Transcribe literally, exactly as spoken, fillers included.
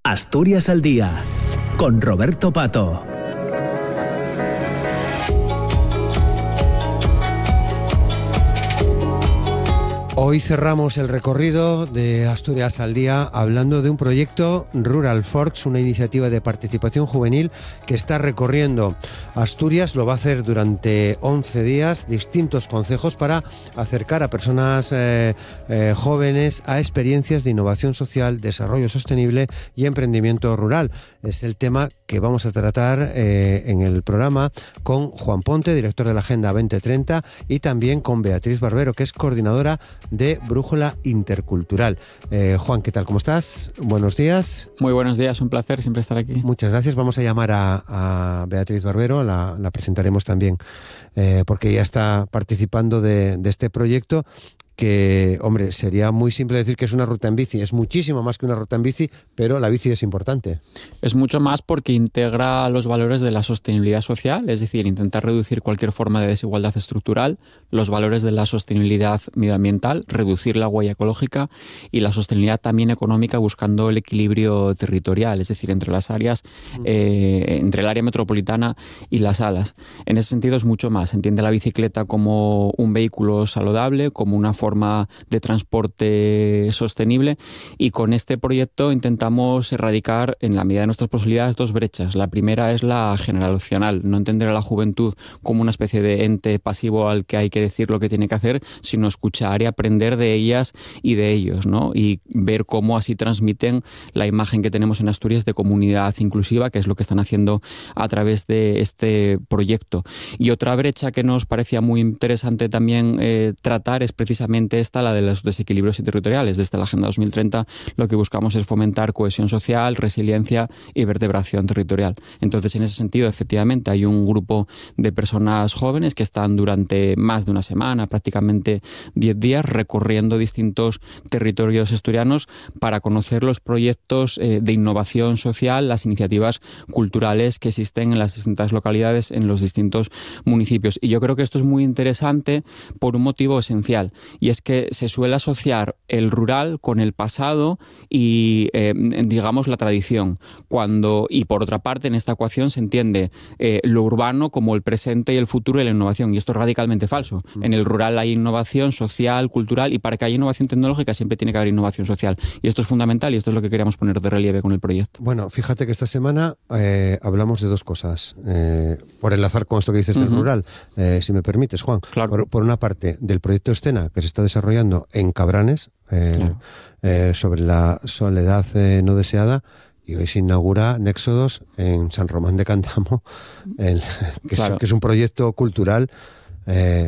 Asturias al Día, con Roberto Pato. Hoy cerramos el recorrido de Asturias al Día hablando de un proyecto Rural Forks, una iniciativa de participación juvenil que está recorriendo Asturias. Lo va a hacer durante once días, distintos concejos para acercar a personas eh, eh, jóvenes a experiencias de innovación social, desarrollo sostenible y emprendimiento rural. Es el tema que vamos a tratar eh, en el programa con Juan Ponte, director de la Agenda veinte treinta, y también con Beatriz Barbero, que es coordinadora de Brújula Intercultural. Eh, Juan, ¿qué tal? ¿Cómo estás? Buenos días. Muy buenos días, un placer siempre estar aquí. Muchas gracias. Vamos a llamar a, a Beatriz Barbero, la, la presentaremos también, eh, porque ella está participando de, de este proyecto que, hombre, sería muy simple decir que es una ruta en bici. Es muchísimo más que una ruta en bici, pero la bici es importante. Es mucho más porque integra los valores de la sostenibilidad social, es decir, intentar reducir cualquier forma de desigualdad estructural, los valores de la sostenibilidad medioambiental, reducir la huella ecológica y la sostenibilidad también económica, buscando el equilibrio territorial, es decir, entre las áreas, eh, entre el área metropolitana y las alas. En ese sentido es mucho más. Se entiende la bicicleta como un vehículo saludable, como una forma de transporte sostenible, y con este proyecto intentamos erradicar, en la medida de nuestras posibilidades, dos brechas. La primera es la generacional, no entender a la juventud como una especie de ente pasivo al que hay que decir lo que tiene que hacer, sino escuchar y aprender de ellas y de ellos, ¿no? Y ver cómo así transmiten la imagen que tenemos en Asturias de comunidad inclusiva, que es lo que están haciendo a través de este proyecto. Y otra brecha que nos parecía muy interesante también eh, tratar es precisamente esta, la de los desequilibrios territoriales. Desde la Agenda dos mil treinta lo que buscamos es fomentar cohesión social, resiliencia y vertebración territorial. Entonces, en ese sentido, efectivamente, hay un grupo de personas jóvenes que están durante más de una semana, prácticamente diez días, recorriendo distintos territorios asturianos para conocer los proyectos eh, de innovación social, las iniciativas culturales que existen en las distintas localidades, en los distintos municipios. Y yo creo que esto es muy interesante por un motivo esencial, y es que se suele asociar el rural con el pasado y, eh, digamos, la tradición. Cuando, y por otra parte, en esta ecuación se entiende eh, lo urbano como el presente y el futuro y la innovación, y esto es radicalmente falso. En el rural hay innovación social, cultural, y para que haya innovación tecnológica siempre tiene que haber innovación social. Y esto es fundamental, y esto es lo que queríamos poner de relieve con el proyecto. Bueno, fíjate que esta semana eh, hablamos de dos cosas, eh, por enlazar con esto que dices del uh-huh. rural, eh, si me permites, Juan. Claro. Por, por una parte, del proyecto Escena, que se está desarrollando en Cabranes, eh, claro. eh, sobre la soledad eh, no deseada, y hoy se inaugura Néxodos en San Román de Cantamo, en, que, claro. es, que es un proyecto cultural eh,